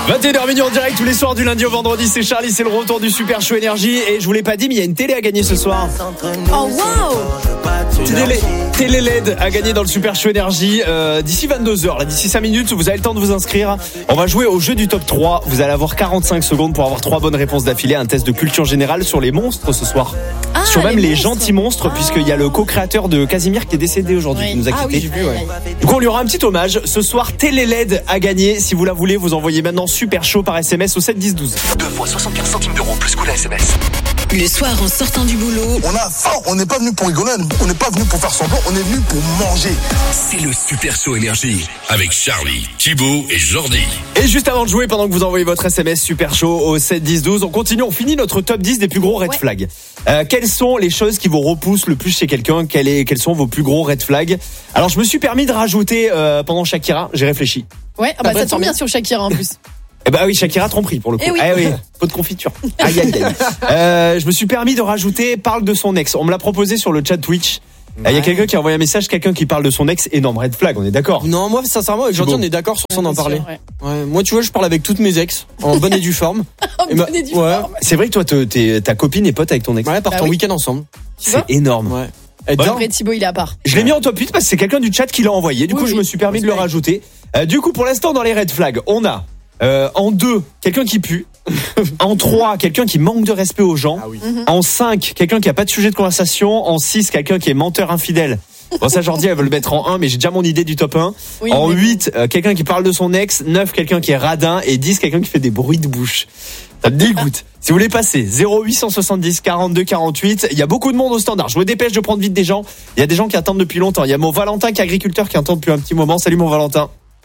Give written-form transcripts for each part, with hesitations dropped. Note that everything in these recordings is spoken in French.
21h en direct tous les soirs du lundi au vendredi, c'est Charlie, c'est le retour du Super Show Énergie. Et je vous l'ai pas dit, mais il y a une télé à gagner ce soir. Oh wow! Télé LED à gagner dans le Super Show Énergie d'ici 22h, là, d'ici 5 minutes, vous avez le temps de vous inscrire. On va jouer au jeu du top 3. Vous allez avoir 45 secondes pour avoir 3 bonnes réponses d'affilée. Un test de culture générale sur les monstres ce soir. Sur même les gentils monstres, puisqu'il y a le co-créateur de Casimir qui est décédé aujourd'hui, qui nous a quittés. Du coup, on lui aura un petit hommage. Ce soir, télé LED à gagner. Si vous la voulez, vous envoyez maintenant Super Show par SMS au 7 10 12. 2 fois 75 centimes d'euros plus coût la SMS. Le soir, en sortant du boulot, on a faim, on n'est pas venu pour rigoler, on n'est pas venu pour faire semblant, on est venu pour manger. C'est le Super Show Énergie avec Charlie, Thibaut et Jordi. Et juste avant de jouer, pendant que vous envoyez votre SMS Super Show au 7 10 12, on continue, on finit notre top 10 des plus gros red flags. Quelles sont les choses qui vous repoussent le plus chez quelqu'un? Quels sont vos plus gros red flags? Alors je me suis permis de rajouter pendant Shakira, j'ai réfléchi. Ouais, ça tombe bien sur Shakira en plus. Eh ben oui, Shakira tromperie pour le coup. Oui, pot de confiture. Aïe. Je me suis permis de rajouter parle de son ex. On me l'a proposé sur le chat Twitch. Il y a quelqu'un qui a envoyé un message, quelqu'un qui parle de son ex, énorme red flag, on est d'accord? Non, moi sincèrement avec Jordi on est d'accord sur ça d'en parler. Ouais, moi tu vois, je parle avec toutes mes ex en bonne et due forme. Bonne et due forme. C'est vrai que toi ta copine est pote avec ton ex. Ouais, partons week-end ensemble. C'est énorme. Ouais. Après Thibaut, il est à part. Je l'ai mis en top 8 parce que c'est quelqu'un du chat qui l'a envoyé. Du coup, je me suis permis de le rajouter. Du coup, pour l'instant dans les red flags, on a en 2, quelqu'un qui pue. En 3, quelqu'un qui manque de respect aux gens. En 5, quelqu'un qui a pas de sujet de conversation. En 6, quelqu'un qui est menteur infidèle. Bon, ça, Jordi, elle veut le mettre en 1, mais j'ai déjà mon idée du top 1. En 8, quelqu'un qui parle de son ex. 9, quelqu'un qui est radin. Et 10, quelqu'un qui fait des bruits de bouche. Ça me dégoûte. Si vous voulez passer, 0870 42 48. Il y a beaucoup de monde au standard. Je me dépêche de prendre vite des gens. Il y a des gens qui attendent depuis longtemps. Il y a mon Valentin qui est agriculteur qui attend depuis un petit moment. Salut mon Valentin.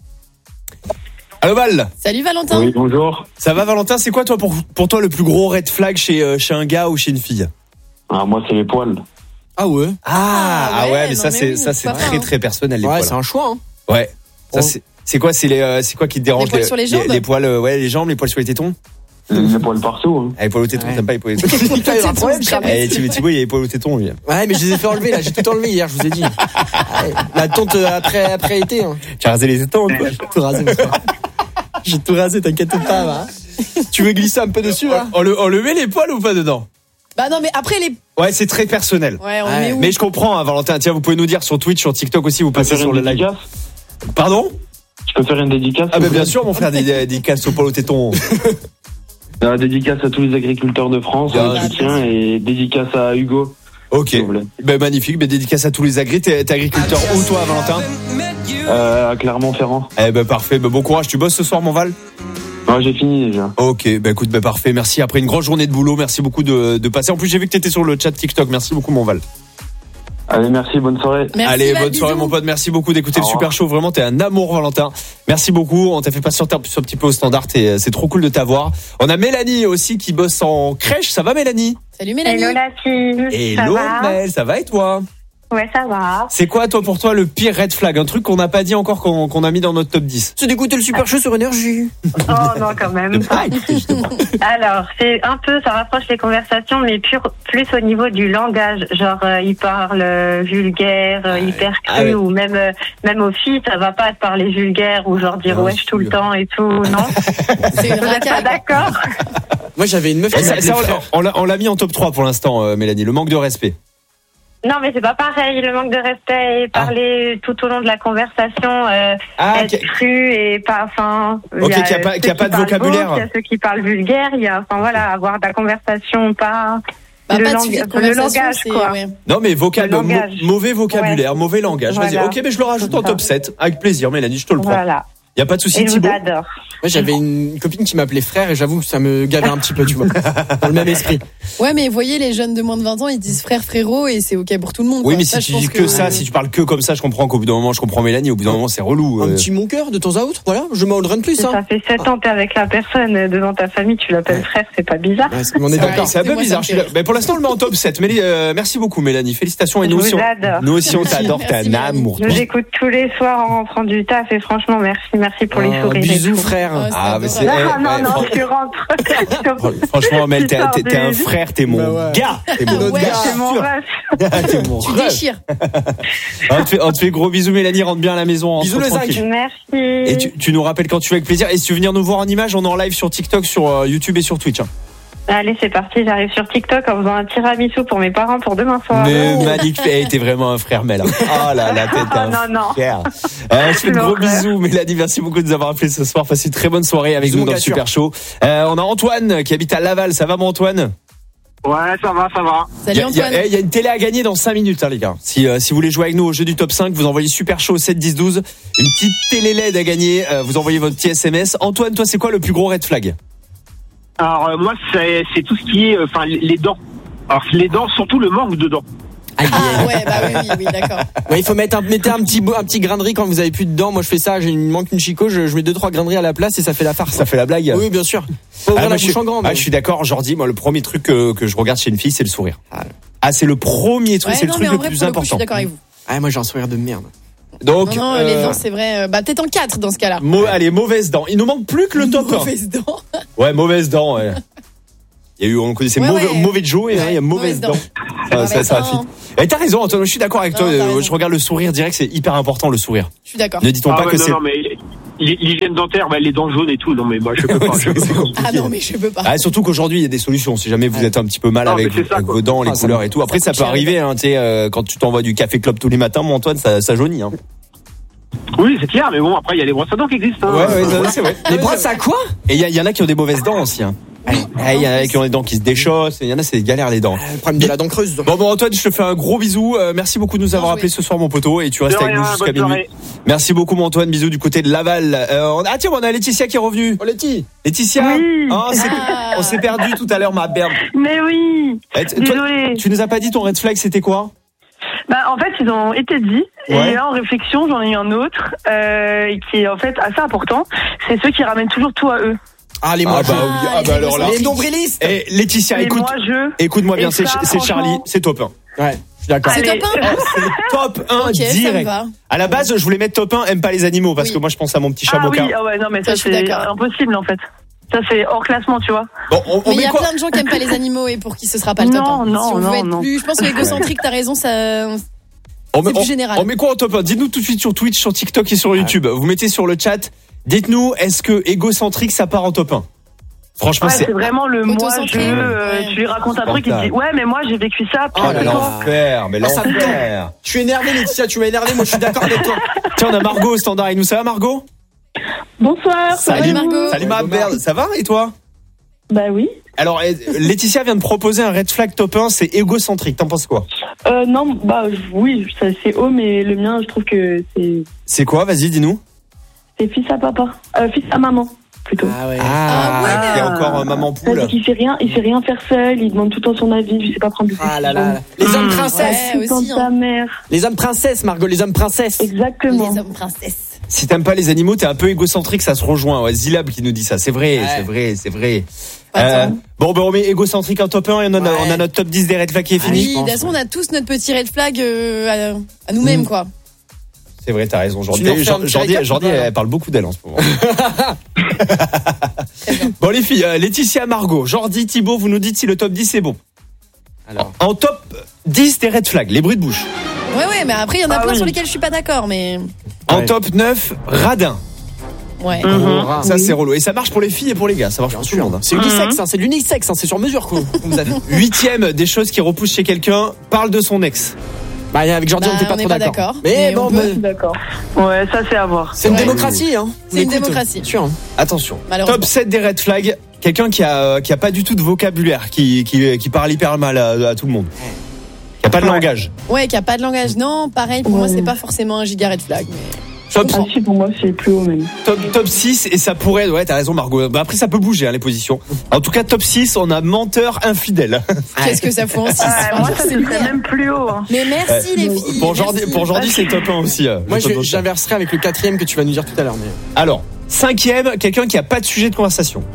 Allô Val. Salut Valentin. Oui, bonjour. Ça va Valentin, c'est quoi toi pour toi le plus gros red flag chez un gars ou chez une fille? Moi c'est les poils. Ah ouais. Mais ça c'est très très personnel les poils. C'est un choix hein. Ouais. Ça c'est quoi qui te dérange? Les poils sur les jambes. Les poils les jambes, les poils sur les tétons. Les poils partout hein. Les poils aux tétons, t'aimes pas les poils aux tétons? Thibaut, il y a les poils aux tétons lui. Ouais, mais je les ai fait enlever là, j'ai tout enlevé hier, je vous ai dit. La tonte après été hein. Tu as rasé les tétons quoi? Tout rasé. J'ai tout rasé, t'inquiète pas va. Tu veux glisser un peu dessus là? On le met les poils ou pas dedans? Bah non mais après les... Ouais, c'est très personnel. Ouais, on met où? Mais je comprends Valentin, tiens, vous pouvez nous dire sur Twitch, sur TikTok aussi, vous passez sur le live. Pardon? Je peux faire une dédicace? Ah bah bien sûr mon frère, des dédicaces aux poils aux tétons. Dédicace à tous les agriculteurs de France, soutien et dédicace à Hugo. Ok, magnifique, dédicace à tous les agris. T'es agriculteur où toi Valentin? À Clermont-Ferrand. Parfait, bon courage, tu bosses ce soir mon Val? Ouais, j'ai fini déjà. Ok, écoute, parfait, merci. Après une grosse journée de boulot, merci beaucoup de passer. En plus j'ai vu que t'étais sur le chat TikTok, merci beaucoup mon Val. Allez, merci, bonne soirée. Merci, bonne soirée mon pote, merci beaucoup d'écouter le Super Show, vraiment t'es un amour Valentin. Merci beaucoup, on t'a fait patienter un petit peu au standard, c'est trop cool de t'avoir. On a Mélanie aussi qui bosse en crèche, ça va Mélanie? Salut Mélanie. Hello la team. Hello Mel, ça va et toi? Ouais, ça va. C'est quoi pour toi le pire red flag? Un truc qu'on n'a pas dit encore qu'on a mis dans notre top 10. C'est d'écouter le Super Show sur Énergie. Oh non, quand même. Alors, c'est un peu, ça rapproche les conversations, mais plus au niveau du langage. Genre, il parle vulgaire, hyper cru, ou même aux filles, ça va pas de parler vulgaire ou genre dire wesh tout le temps et tout, non? C'est une pas d'accord? Moi, j'avais une meuf qui m'appelait frère. On l'a mis en top 3 pour l'instant, Mélanie, le manque de respect. Non, mais c'est pas pareil. Le manque de respect et parler tout au long de la conversation, être cru et pas, Ok, qu'il y a pas de vocabulaire. Il y a ceux qui parlent vulgaire. Il y a, avoir de la conversation, pas. Le langage, quoi. Ouais. Non, mais mauvais vocabulaire, mauvais langage. Voilà. Vas-y, ok, mais je le rajoute en top 7. Avec plaisir, Mélanie, je te le prends. Voilà. Y a pas de souci, Et je Thibaut. t'adore. Moi, j'avais une copine qui m'appelait frère et j'avoue que ça me gavait un petit peu, tu vois. Dans le même esprit. Ouais, mais vous voyez, les jeunes de moins de 20 ans, ils disent frère, frérot et c'est ok pour tout le monde. Oui, quoi. mais si tu dis que ça, si tu parles que comme ça, je comprends qu'au bout d'un moment, je comprends Mélanie, au bout d'un moment, c'est relou. Un petit mon cœur de temps à autre, voilà. Je m'en donne plus, hein. Ça fait 7 ans que t'es avec la personne devant ta famille, tu l'appelles frère, c'est pas bizarre. Ouais, on est d'accord. C'est un peu bizarre. Mais pour l'instant, on le met en top 7. Mais merci beaucoup, Mélanie. Félicitations. Et nous aussi, on t'adore. T'es un amour. Je vous écoute tous les soirs en rentrant du taf et franchement, merci. merci pour les sourires. Bisous, frère. Mais c'est non, tu rentres. Franchement, Mel, t'es un frère, t'es mon gars. T'es mon gars. C'est mon rêve. T'es mon tu rêve. déchires. On te fait gros bisous, Mélanie, rentre bien à la maison. Bisous le Zinc. Merci. Et tu nous rappelles quand tu veux avec plaisir. Et si tu veux venir nous voir en image, on est en live sur TikTok, sur YouTube et sur Twitch. Allez, c'est parti, j'arrive sur TikTok en faisant un tiramisu pour mes parents pour demain soir. Mais magnifique, t'es vraiment un frère, Mel. Oh là là, t'es un frère. Je fais de gros bisous, Mélanie, merci beaucoup de nous avoir appelé ce soir. Passez une très bonne soirée avec nous dans le Super Show. On a Antoine qui habite à Laval, ça va mon Antoine? Ouais, ça va. Salut Antoine. Il y a une télé à gagner dans 5 minutes, hein, les gars. Si vous voulez jouer avec nous au jeu du top 5, vous envoyez Super Show 7 10 12. Une petite télé LED à gagner. Vous envoyez votre petit SMS. Antoine, toi, c'est quoi le plus gros red flag? Alors moi c'est tout ce qui est les dents. Alors les dents, surtout le manque de dents. Ouais, bah oui, d'accord. Ouais, il faut mettez un petit grain de riz quand vous avez plus de dents. Moi je fais ça, il me manque une chico, je mets 2-3 grains de riz à la place et ça fait la farce. Ça fait la blague. Oui, bien sûr. Faut ouvrir la bouche en grand. Je suis d'accord, Jordi, moi le premier truc que je regarde chez une fille, c'est le sourire. C'est le premier truc, c'est le truc le plus important. Je suis d'accord avec vous. Moi j'ai un sourire de merde. Donc, non, les dents, c'est vrai. Peut-être en 4 dans ce cas-là. Allez, mauvaise dent. Il nous manque plus que le top 1. Mauvaise dent. Ouais, mauvaise dent. Ouais. Il y a eu, on connaissait mauvais Joe et il y a mauvaise dent. Ça fit. Et t'as raison, Antoine, je suis d'accord avec toi. Je regarde le sourire direct, c'est hyper important le sourire. Je suis d'accord. Ne dit-on pas que c'est. Non, mais l'hygiène dentaire, les dents jaunes et tout. Non, mais moi, je peux pas. Non, mais je peux pas. Surtout qu'aujourd'hui, il y a des solutions. Si jamais vous êtes un petit peu mal avec vos dents, les couleurs et tout. Après, ça peut arriver, hein, tu sais, quand tu t'envoies du café club tous les matins, mon Antoine, ça jaunit, hein. Oui, c'est clair, mais bon, après, il y a les brosses à dents qui existent. Ouais, c'est vrai. Les brosses à quoi? Et il y en a qui ont des mauvaises dents aussi, hein. Il y en a qui ont des dents qui se déchaussent, il y en a c'est galère les dents. Le problème de la dent creuse. Bon Antoine, je te fais un gros bisou. Merci beaucoup de nous avoir appelé ce soir mon poteau et tu restes avec nous jusqu'à minuit. Merci beaucoup mon Antoine, bisous du côté de Laval. Tiens, on a Laetitia qui est revenue. Oh Laetitia. Oui. On s'est perdu tout à l'heure ma berne. Mais oui. Désolée. Tu nous as pas dit ton red flag c'était quoi? En fait, ils ont été dit. Et là, en réflexion, j'en ai eu un autre qui est en fait assez important. C'est ceux qui ramènent toujours tout à eux. Les moi alors là. Les nombrilistes. Et Laetitia, écoute-moi bien, c'est Charlie, c'est top 1. Ouais, je suis d'accord. C'est top 1. C'est top 1 direct. À la base, je voulais mettre top 1, aime pas les animaux, parce que moi je pense à mon petit chat moquin. Non, mais ça c'est impossible en fait. Ça c'est hors classement, tu vois. Bon, mais il y a plein de gens qui aiment pas les animaux et pour qui ce sera pas le top 1. Non. Je pense que égocentrique, t'as raison, ça. C'est plus général. On met quoi en top 1? Dites-nous tout de suite sur Twitch, sur TikTok et sur YouTube. Vous mettez sur le chat. Dites-nous, est-ce que égocentrique ça part en top 1? Franchement, c'est vraiment le moi tu lui racontes un truc, il te dit ouais mais moi j'ai vécu ça. L'enfer, mais l'enfer. Je suis énervé Laetitia, tu m'as énervé, moi je suis d'accord avec toi. Tiens, on a Margot au standard, et nous ça va Margot? Bonsoir. Salut Margot. Salut ma merde, ça va et toi? Bah oui. Alors Laetitia vient de proposer un red flag top 1, c'est égocentrique, t'en penses quoi? Non, oui, ça c'est haut, mais le mien je trouve que c'est... C'est quoi? Vas-y, dis-nous. C'est fils à papa, fils à maman plutôt. C'est encore maman poule. Il fait rien faire seul, il demande tout le temps son avis, je sais pas prendre de décision. Les hommes princesses aussi. Ta mère. Les hommes princesses, Margot, les hommes princesses. Exactement. Les hommes princesses. Si t'aimes pas les animaux, t'es un peu égocentrique, ça se rejoint. Ouais, Zilab qui nous dit ça, c'est vrai. Bon, on met égocentrique en top 1 et on a notre top 10 des red flags qui est fini. Oui, de toute façon, on a tous notre petit red flag à nous-mêmes, quoi. C'est vrai, t'as raison. Jordi, elle parle beaucoup d'elle en ce moment. Bon, les filles, Laetitia, Margot, Jordi, Thibaut, vous nous dites si le top 10 est bon. Alors, en top 10 des red flags, les bruits de bouche. Ouais, mais après, il y en a plein sur lesquels je suis pas d'accord, mais. En top 9, radin. Ouais. Ça, c'est relou. Et ça marche pour les filles et pour les gars. Ça marche pour tout le monde. C'est unisexe, c'est de l'unisexe, c'est sur mesure, quoi. 8ème des choses qui repoussent chez quelqu'un, parle de son ex. Avec Jordi, on n'était pas trop d'accord. Mais bon, d'accord. Ouais, ça c'est à voir. C'est une démocratie, hein. C'est une démocratie. Sûr. Attention. Top 7 des red flags, quelqu'un qui a pas du tout de vocabulaire, qui parle hyper mal à tout le monde. Qui a pas de langage. Ouais, qui a pas de langage. Non, pareil, pour moi, c'est pas forcément un giga red flag. Pour moi, c'est plus haut même. Top 6, et ça pourrait, ouais, t'as raison Margot. Après, ça peut bouger, les positions. En tout cas, top 6, on a menteur infidèle. Qu'est-ce que ça fout en 6? Moi, ça serait même plus haut. Hein. Mais merci les filles. Pour Jordi, c'est top 1 aussi. Moi, j'inverserai avec le 4ème que tu vas nous dire tout à l'heure. Mais... Alors, 5ème, quelqu'un qui a pas de sujet de conversation.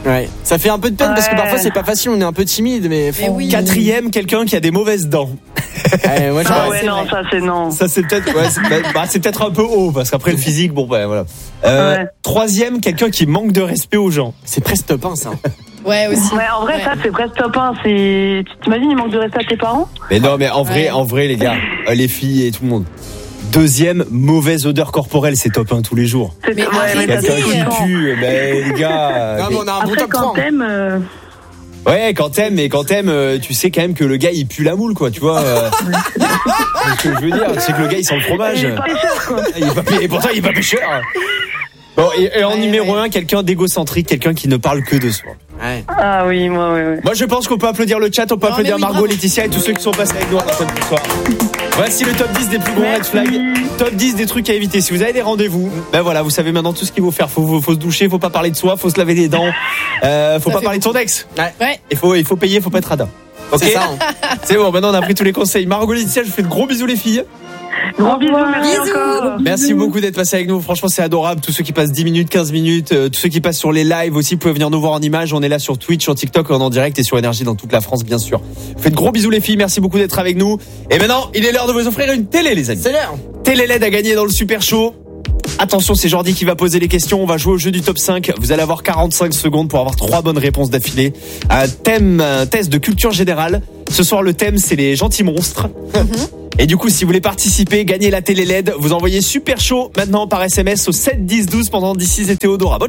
Ouais. Ça fait un peu de peine parce que parfois c'est pas facile, on est un peu timide, mais. Oui. Quatrième, quelqu'un qui a des mauvaises dents. Moi, ça c'est non. Ça c'est peut-être, c'est peut-être un peu haut parce qu'après le physique, bon ben voilà. Troisième, quelqu'un qui manque de respect aux gens. C'est presque top 1 ça. Ouais, aussi. Ouais, en vrai, ça, c'est presque top 1. Tu t'imagines, il manque de respect à tes parents? Mais non, mais en vrai, les gars, les filles et tout le monde. Deuxième, mauvaise odeur corporelle, c'est top 1 tous les jours. Mais Quelqu'un qui pue, les gars. Non, mais on a un bon top 3. Quand t'aimes, Ouais, quand t'aimes, tu sais quand même que le gars il pue la moule, quoi, tu vois. Ce que je veux dire, c'est que le gars il sent le fromage. il est pas pêcheur, quoi. Et pourtant il est pas pêcheur. Bon, et en numéro 1, quelqu'un d'égocentrique, quelqu'un qui ne parle que de soi. Ouais. Ah oui, moi. Moi je pense qu'on peut applaudir le chat, on peut applaudir Margot, Laetitia et tous ceux qui sont passés avec nous à l'antenne ce soir. Voici le top 10 des plus gros red flags, top 10 des trucs à éviter. Si vous avez des rendez-vous, ben voilà, vous savez maintenant tout ce qu'il faut faire. Faut se doucher, faut pas parler de soi, faut se laver les dents, faut pas parler de son ex. Ouais. Il faut payer, faut pas être radin. Ok. C'est ça. C'est bon, maintenant on a pris tous les conseils. Margot, Laetitia, je vous fais de gros bisous les filles. Gros bisous, merci encore. Merci beaucoup d'être passé avec nous. Franchement, c'est adorable. Tous ceux qui passent 10 minutes, 15 minutes, tous ceux qui passent sur les lives aussi, vous pouvez venir nous voir en images. On est là sur Twitch, sur TikTok, en direct et sur Énergie dans toute la France, bien sûr. Je vous fais de gros bisous les filles. Merci beaucoup d'être avec nous. Et maintenant, il est l'heure de vous offrir une télé, les amis. C'est l'heure. Télé LED à gagner dans le Super Show. Attention, c'est Jordi qui va poser les questions. On va jouer au jeu du top 5. Vous allez avoir 45 secondes pour avoir 3 bonnes réponses d'affilée. Un test de culture générale. Ce soir, le thème, c'est les gentils monstres. Et du coup, si vous voulez participer, gagner la télé LED, vous envoyez Super Show maintenant par SMS au 7 10 12 pendant d'ici et Théodora.